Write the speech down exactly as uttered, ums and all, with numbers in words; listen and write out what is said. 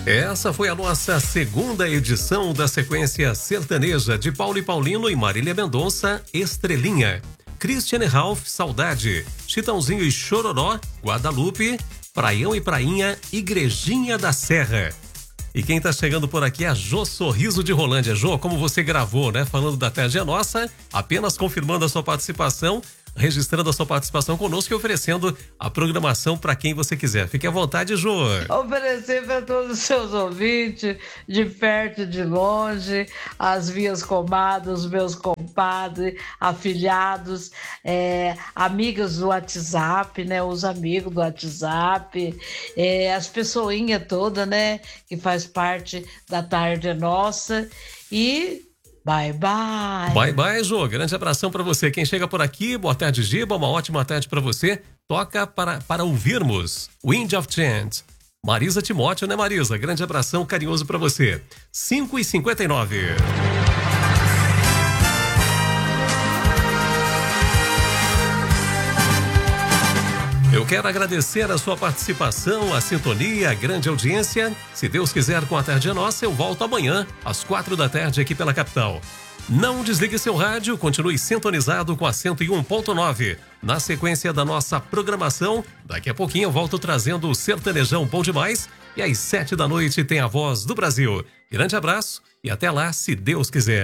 Essa foi a nossa segunda edição da sequência sertaneja de Paulo e Paulino e Marília Mendonça, Estrelinha. Christiane Ralph, Saudade. Chitãozinho e Chororó, Guadalupe. Praião e Prainha, Igrejinha da Serra. E quem tá chegando por aqui é a Jô Sorriso de Rolândia. Jô, como você gravou, né? Falando da Terra é Nossa, apenas confirmando a sua participação, registrando a sua participação conosco e oferecendo a programação para quem você quiser. Fique à vontade, Jô. Oferecer para todos os seus ouvintes, de perto e de longe, as minhas comadres, os meus compadres, afilhados, é, amigas do WhatsApp, né? Os amigos do WhatsApp, é, as pessoinhas todas, né? Que faz parte da Tarde é Nossa. E bye, bye. Bye, bye, Jô. Grande abração para você. Quem chega por aqui, boa tarde, Giba. Uma ótima tarde para você. Toca para, para ouvirmos Wind of Change. Marisa Timóteo, né, Marisa? Grande abração carinhoso para você. cinco e cinquenta e nove. Eu quero agradecer a sua participação, a sintonia, a grande audiência. Se Deus quiser, com a Tarde é Nossa, eu volto amanhã, às quatro da tarde, aqui pela capital. Não desligue seu rádio, continue sintonizado com a cento e um ponto nove. Na sequência da nossa programação, daqui a pouquinho eu volto trazendo o Sertanejão Bom Demais. E às sete da noite tem a Voz do Brasil. Grande abraço e até lá, se Deus quiser.